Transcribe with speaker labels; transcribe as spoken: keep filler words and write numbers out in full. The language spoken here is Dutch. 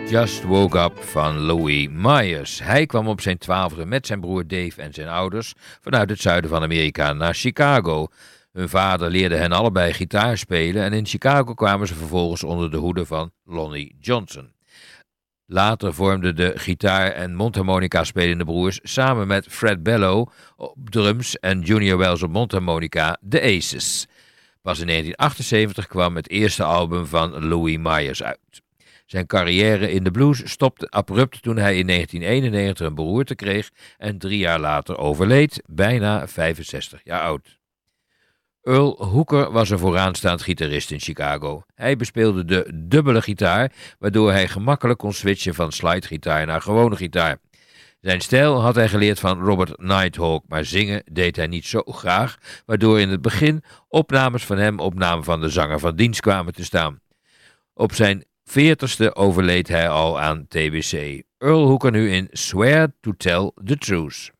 Speaker 1: Just Woke Up van Louis Myers. Hij kwam op zijn twaalfde met zijn broer Dave en zijn ouders vanuit het zuiden van Amerika naar Chicago. Hun vader leerde hen allebei gitaar spelen en in Chicago kwamen ze vervolgens onder de hoede van Lonnie Johnson. Later vormden de gitaar- en mondharmonica spelende broers samen met Fred Bello op drums en Junior Wells op mondharmonica de Aces. Pas in negentien achtenzeventig kwam het eerste album van Louis Myers uit. Zijn carrière in de blues stopte abrupt toen hij in negentien eenennegentig een beroerte kreeg en drie jaar later overleed, bijna vijfenzestig jaar oud. Earl Hooker was een vooraanstaand gitarist in Chicago. Hij bespeelde de dubbele gitaar, waardoor hij gemakkelijk kon switchen van slidegitaar naar gewone gitaar. Zijn stijl had hij geleerd van Robert Nighthawk, maar zingen deed hij niet zo graag, waardoor in het begin opnames van hem op naam van de zanger van dienst kwamen te staan. Op zijn veertigste overleed hij al aan T B C. Earl Hooker nu in Swear to Tell the Truth.